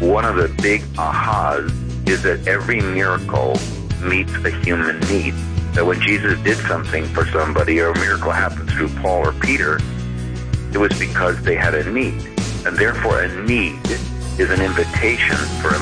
one of the big ahas is that every miracle meets a human need. That when Jesus did something for somebody, or a miracle happened through Paul or Peter, it was because they had a need. And therefore a need is an invitation for a